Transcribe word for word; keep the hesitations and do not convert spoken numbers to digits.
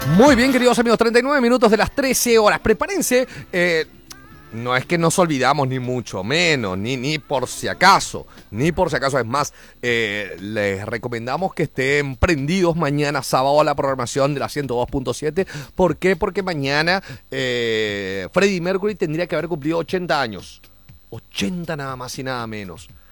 Muy bien, queridos amigos, treinta y nueve minutos de las trece horas. Prepárense. Eh, no es que nos olvidamos ni mucho menos, ni, ni por si acaso, ni por si acaso. Es más, eh, les recomendamos que estén prendidos mañana sábado a la programación de la ciento dos punto siete. ¿Por qué? Porque mañana eh, Freddie Mercury tendría que haber cumplido ochenta años. ochenta nada más y nada menos.